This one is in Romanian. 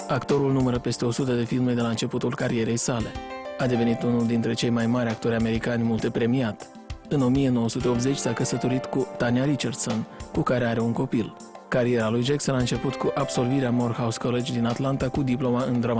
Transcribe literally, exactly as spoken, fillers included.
Actorul numără peste o sută de filme de la începutul carierei sale. A devenit unul dintre cei mai mari actori americani multe premiat. În o mie nouă sute optzeci s-a căsătorit cu Tanya Richardson, cu care are un copil. Cariera lui Jackson a început cu absolvirea Morehouse College din Atlanta cu diploma în dramaturgie.